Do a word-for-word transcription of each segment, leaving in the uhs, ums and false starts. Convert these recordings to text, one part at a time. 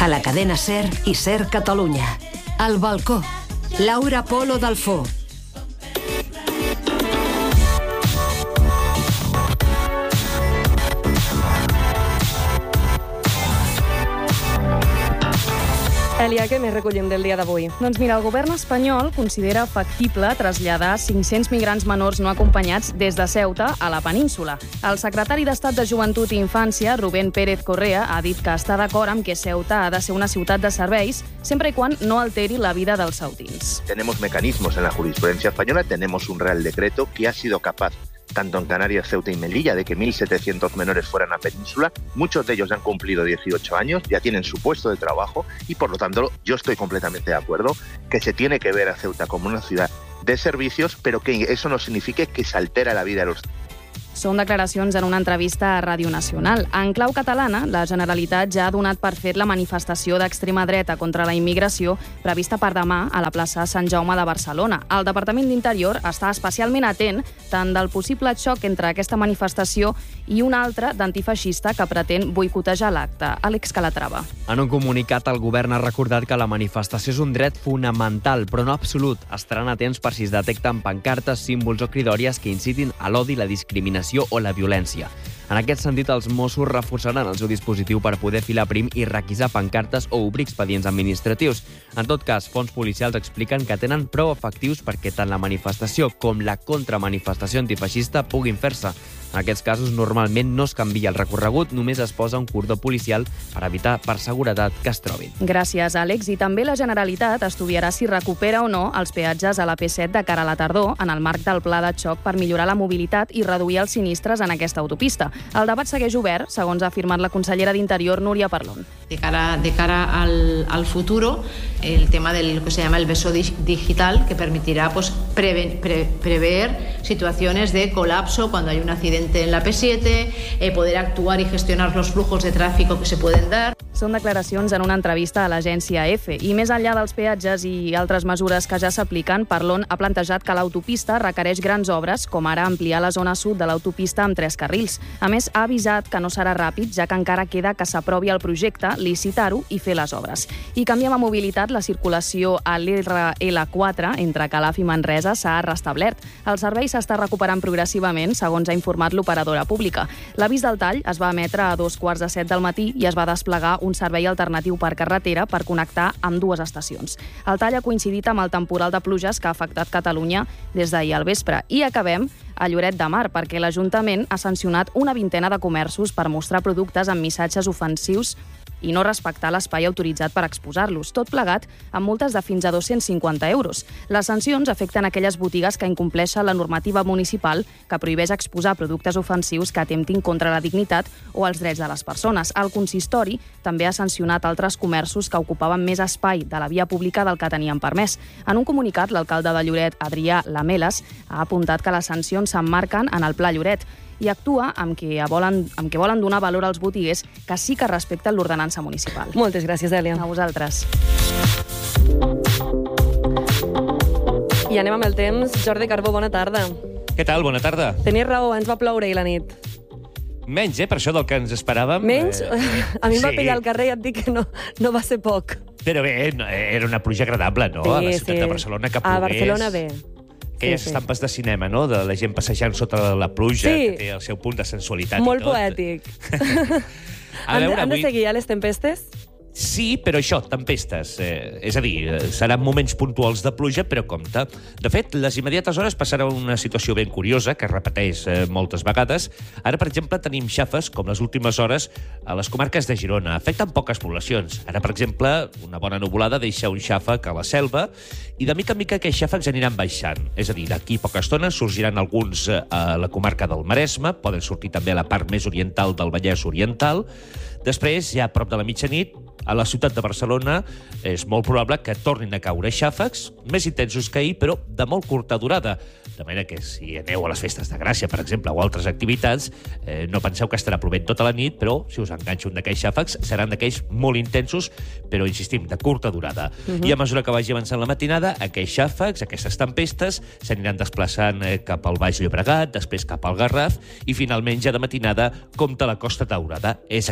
A la cadena SER i SER Catalunya. Al balcó. Laura Polo Dalfó. Èlia, què més recollim del dia d'avui? Doncs mira, el govern espanyol considera factible traslladar cinc-cents migrants menors no acompanyats des de Ceuta a la península. El secretari d'Estat de Joventut i Infància, Rubén Pérez Correa, ha dit que està d'acord amb que Ceuta ha de ser una ciutat de serveis, sempre i quan no alteri la vida dels ceutins. Tenemos mecanismos en la jurisprudencia española, tenemos un Real Decreto que ha sido capaz tanto en Canarias, Ceuta y Melilla, de que mil setecientos menores fueran a península. Muchos de ellos han cumplido dieciocho años, ya tienen su puesto de trabajo y, por lo tanto, yo estoy completamente de acuerdo que se tiene que ver a Ceuta como una ciudad de servicios, pero que eso no signifique que se altera la vida de los... Són declaracions en una entrevista a Ràdio Nacional. En clau catalana, la Generalitat ja ha donat per fet la manifestació d'extrema dreta contra la immigració prevista per demà a la plaça Sant Jaume de Barcelona. El Departament d'Interior està especialment atent tant del possible xoc entre aquesta manifestació i una altra d'antifeixista que pretén boicotejar l'acte. Àlex Calatrava. En un comunicat, el govern ha recordat que la manifestació és un dret fonamental, però no absolut. Estaran atents per si es detecten pancartes, símbols o cridòries que incitin a l'odi, la discriminació o la violència. En aquest sentit, els Mossos reforçaran el seu dispositiu per poder filar prim i requisar pancartes o obrir expedients administratius. En tot cas, fonts policials expliquen que tenen prou efectius perquè tant la manifestació com la contramanifestació antifeixista puguin fer-se. En aquests casos, normalment no es canvia el recorregut, només es posa un cordó policial per evitar, per seguretat, que es trobin. Gràcies, Àlex. I també la Generalitat estudiarà si recupera o no els peatges a la P set de cara a la tardor en el marc del pla de xoc per millorar la mobilitat i reduir els sinistres en aquesta autopista. El debat segueix obert, segons ha afirmat la consellera d'Interior, Núria Parlon. De cara, de cara al, al futuro, el tema del que se llama el beso digital, que permitirá pues, preve, pre, prever situaciones de colapso cuando hay un accidente en la P siete, eh, poder actuar y gestionar los flujos de tráfico que se pueden dar. Són declaracions en una entrevista a l'agència EFE. I més enllà dels peatges i altres mesures que ja s'apliquen, Parlon ha plantejat que l'autopista requereix grans obres, com ara ampliar la zona sud de l'autopista amb tres carrils. A més, ha avisat que no serà ràpid, ja que encara queda que s'aprovi el projecte, licitar-ho i fer les obres. I canviem a mobilitat, la circulació a l'R L quatre entre Calaf i Manresa s'ha restablert. El servei s'està recuperant progressivament, segons ha informat l'operadora pública. L'avís del tall es va emetre a dos quarts de set del matí i es va desplegar un servei alternatiu per carretera per connectar amb dues estacions. El tall ha coincidit amb el temporal de pluges que ha afectat Catalunya des d'ahir al vespre. I acabem a Lloret de Mar, perquè l'Ajuntament ha sancionat una vintena de comerços per mostrar productes amb missatges ofensius i no respectar l'espai autoritzat per exposar-los, tot plegat amb multes de fins a dos-cents cinquanta euros. Les sancions afecten aquelles botigues que incompleixen la normativa municipal que prohibeix exposar productes ofensius que atemptin contra la dignitat o els drets de les persones. El consistori també ha sancionat altres comerços que ocupaven més espai de la via pública del que tenien permès. En un comunicat, l'alcalde de Lloret, Adrià Lameles, ha apuntat que les sancions s'emmarquen en el Pla Lloret i actua amb què volen, amb què volen donar valor als botiguers que sí que respecten l'ordenança municipal. Moltes gràcies, Èlia. A vosaltres. I anem amb el temps. Jordi Carbó, bona tarda. Què tal? Bona tarda. Tenies raó, ens va ploure ahir la nit. Menys, eh? Per això del que ens esperàvem. Menys? Eh... A mi em va sí. pillar al carrer i et dic que no, no va ser poc. Però bé, no, era una pluja agradable, no? Sí, a la ciutat sí. de Barcelona, que A plogués. Barcelona bé. Aquelles Sí, sí. estampes de cinema, no? De la gent passejant sota la pluja, Sí. que té el seu punt de sensualitat Molt i tot. poètic. A veure, han de avui... seguir ja les tempestes? Sí, però això, tempestes. Eh, és a dir, eh, seran moments puntuals de pluja, però compte. De fet, les immediates hores passarà una situació ben curiosa, que es repeteix eh, moltes vegades. Ara, per exemple, tenim xàfecs, com les últimes hores, a les comarques de Girona. Afecten poques poblacions. Ara, per exemple, una bona nuvolada deixa un xàfec a la Selva i de mica en mica aquests xàfecs aniran baixant. És a dir, d'aquí a poca estona sorgiran alguns eh, a la comarca del Maresme, poden sortir també a la part més oriental del Vallès Oriental. Després, ja a prop de la mitjanit, a la ciutat de Barcelona és molt probable que tornin a caure xàfecs, més intensos que ahir, però de molt curta durada. De manera que si aneu a les festes de Gràcia, per exemple, o altres activitats, eh, no penseu que estarà plovent tota la nit, però si us enganxa un d'aquells xàfecs, seran d'aquells molt intensos, però, insistim, de curta durada. Uh-huh. I a mesura que vagi avançant la matinada, aquells xàfecs, aquestes tempestes, s'aniran desplaçant eh, cap al Baix Llobregat, després cap al Garraf, i finalment, ja de matinada, compta la Costa Daurada. És aquí on es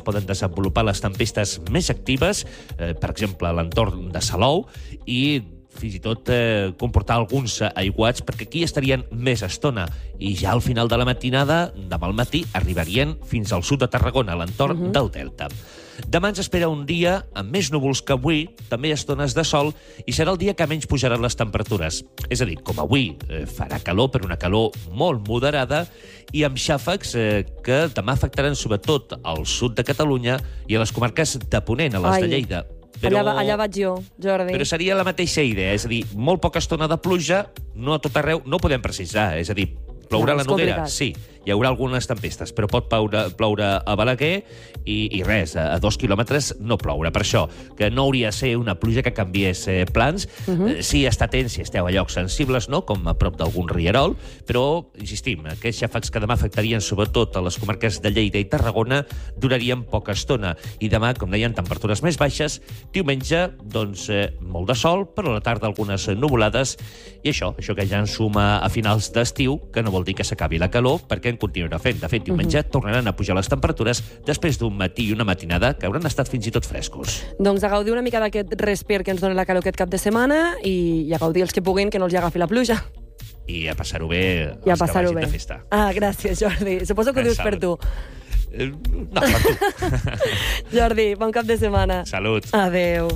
poden desenvolupar les tempestes més actives, eh, per exemple, a l'entorn de Salou, i fins i tot eh, comportar alguns aiguats, perquè aquí estarien més estona, i ja al final de la matinada, demà al matí, arribarien fins al sud de Tarragona, a l'entorn uh-huh. del Delta. Demà ens espera un dia amb més núvols que avui, també estones de sol, i serà el dia que menys pujaran les temperatures. És a dir, com avui eh, farà calor, però una calor molt moderada, i amb xàfecs eh, que demà afectaran sobretot al sud de Catalunya i a les comarques de Ponent, a les Ai. de Lleida. Però... Allà, allà vaig jo, Jordi. Però seria la mateixa idea, és a dir, molt poca estona de pluja, no a tot arreu, no ho podem precisar, és a dir, plourà no, la Noguera? complicat. Sí, hi haurà algunes tempestes, però pot ploure, ploure a Balaguer i, i res, a, a dos quilòmetres no plourà. Per això, que no hauria de ser una pluja que canviés eh, plans. Uh-huh. eh, sí, està atent si esteu a llocs sensibles, no?, com a prop d'algun rierol, però, insistim, aquests xàfecs que demà afectarien sobretot a les comarques de Lleida i Tarragona durarien poca estona. I demà, com deien, temperatures més baixes. Diumenge, doncs, eh, molt de sol, però a la tarda algunes nuvolades. I això, això que ja ens suma a finals d'estiu, que no vol dir que s'acabi la calor, perquè en continuarà fent. De fet, diumenge uh-huh. tornaran a pujar les temperatures després d'un matí i una matinada que hauran estat fins i tot frescos. Doncs a gaudir una mica d'aquest respir que ens dona la calor aquest cap de setmana i, i a gaudir els que puguin, que no els hi agafi la pluja. I a passar-ho bé I a els passar-ho que vagin bé. de festa. Ah, gràcies, Jordi. Suposo que ho dius per tu. Eh, no, per tu. Jordi, bon cap de setmana. Salut. Adéu.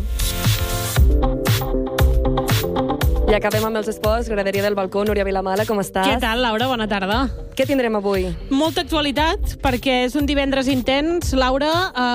I acabem amb els esports. Graderia del balcó, Núria Vilamala, com estàs? Què tal, Laura? Bona tarda. Què tindrem avui? Molta actualitat, perquè és un divendres intens, Laura. Eh,